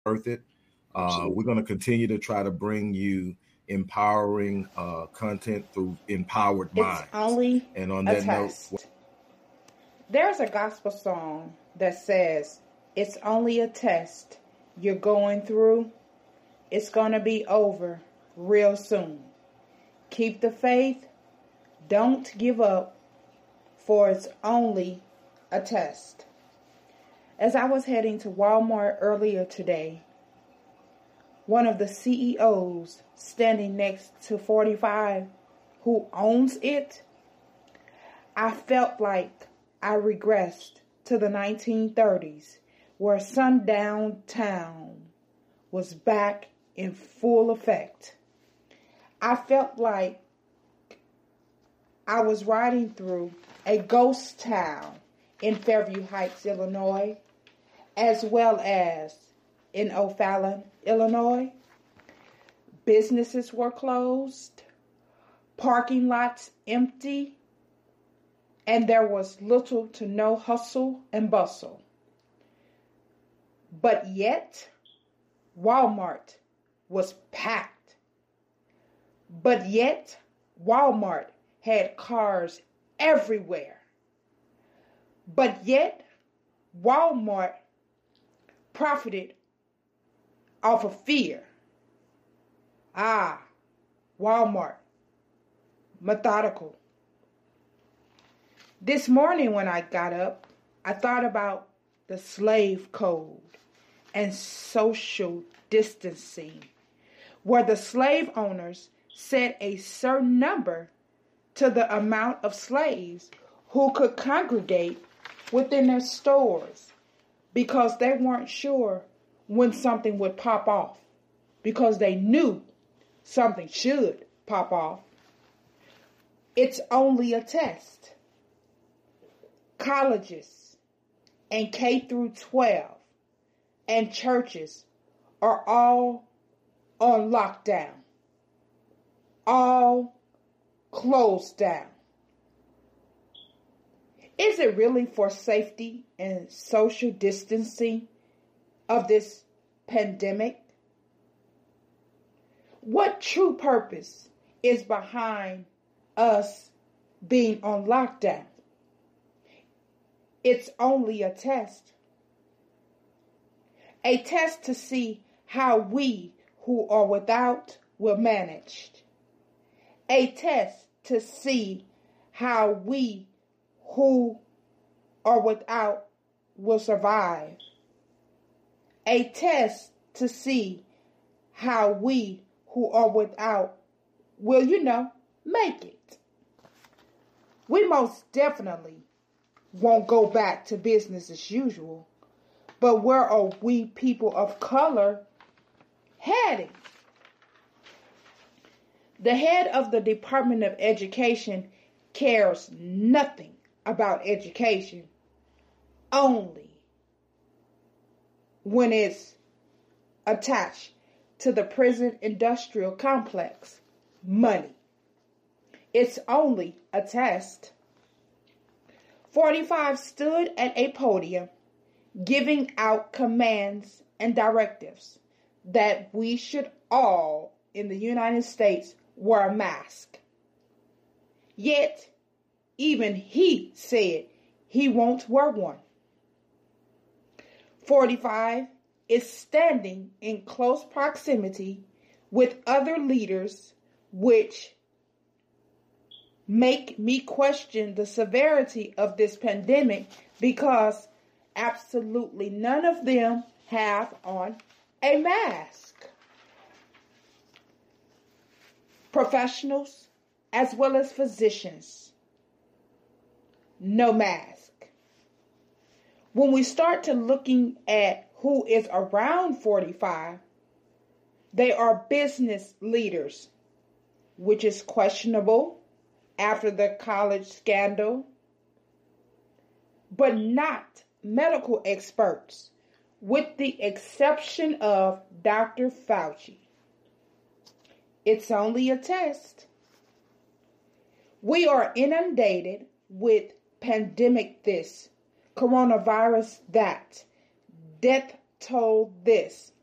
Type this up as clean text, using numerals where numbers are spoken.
worth it. We're Absolutely. going to continue to try to bring you empowering content through empowered It's minds. only And on a that note, test. There's a gospel song that says, it's only a test you're going through. It's going to be over real soon. Keep the faith. Don't give up, for it's only a test. As I was heading to Walmart earlier today, one of the CEOs standing next to 45, who owns it, I felt like I regressed to the 1930s, where sundown town was back in full effect. I felt like I was riding through a ghost town in Fairview Heights, Illinois, as well as in O'Fallon, Illinois. Businesses were closed, parking lots empty, and there was little to no hustle and bustle. But yet, Walmart was packed. But yet, Walmart had cars everywhere. But yet, Walmart profited off of fear. Walmart, methodical. This morning when I got up, I thought about the slave code and social distancing, where the slave owners set a certain number to the amount of slaves who could congregate within their stores, because they weren't sure when something would pop off, because they knew something should pop off. It's only a test. Colleges and K through 12 and churches are all on lockdown, all closed down. Is it really for safety and social distancing of this pandemic? What true purpose is behind us being on lockdown? It's only a test. A test to see how we who are without will manage. A test to see how we who are without will survive. A test to see how we who are without will, make it. We most definitely won't go back to business as usual, but where are we people of color heading? The head of the Department of Education cares nothing about education, only when it's attached to the prison industrial complex, money. It's only a test. 45 stood at a podium giving out commands and directives that we should all in the United States wear a mask. Yet, even he said he won't wear one. 45 is standing in close proximity with other leaders, which make me question the severity of this pandemic, because absolutely none of them have on a mask. Professionals as well as physicians, no mask. When we start to looking at who is around 45, they are business leaders, which is questionable after the college scandal, but not medical experts, with the exception of Dr. Fauci. It's only a test. We are inundated with pandemic this, coronavirus that, death toll this,